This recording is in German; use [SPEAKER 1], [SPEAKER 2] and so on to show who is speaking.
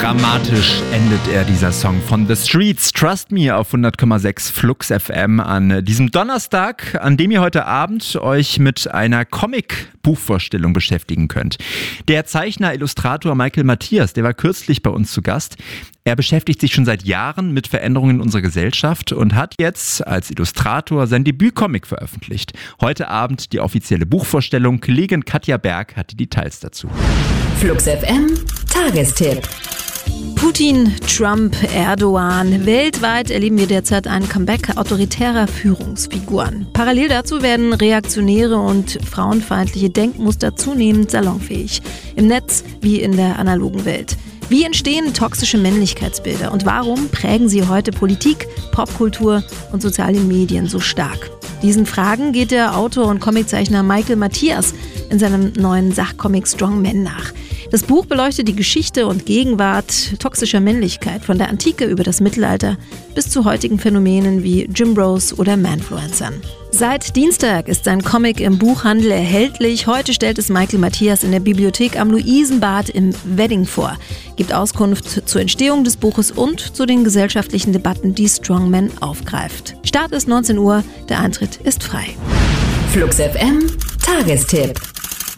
[SPEAKER 1] Dramatisch endet dieser Song von The Streets. Trust Me auf 100,6 Flux FM an diesem Donnerstag, an dem ihr heute Abend euch mit einer Comic-Buchvorstellung beschäftigen könnt. Der Zeichner, Illustrator Michael Matthias, der war kürzlich bei uns zu Gast. Er beschäftigt sich schon seit Jahren mit Veränderungen in unserer Gesellschaft und hat jetzt als Illustrator sein Debütcomic veröffentlicht. Heute Abend die offizielle Buchvorstellung. Kollegin Katja Berg hat die Details dazu.
[SPEAKER 2] Flux FM Tagestipp.
[SPEAKER 3] Putin, Trump, Erdogan. Weltweit erleben wir derzeit ein Comeback autoritärer Führungsfiguren. Parallel dazu werden reaktionäre und frauenfeindliche Denkmuster zunehmend salonfähig. Im Netz wie in der analogen Welt. Wie entstehen toxische Männlichkeitsbilder und warum prägen sie heute Politik, Popkultur und soziale Medien so stark? Diesen Fragen geht der Autor und Comiczeichner Michael Matthias in seinem neuen Sachcomic Strong Men nach. Das Buch beleuchtet die Geschichte und Gegenwart toxischer Männlichkeit von der Antike über das Mittelalter bis zu heutigen Phänomenen wie Gymbros oder Manfluencern. Seit Dienstag ist sein Comic im Buchhandel erhältlich. Heute stellt es Michael Matthias in der Bibliothek am Luisenbad im Wedding vor, gibt Auskunft zur Entstehung des Buches und zu den gesellschaftlichen Debatten, die Strong Men aufgreift. Start ist 19 Uhr, der Eintritt ist frei.
[SPEAKER 2] Flux FM Tagestipp.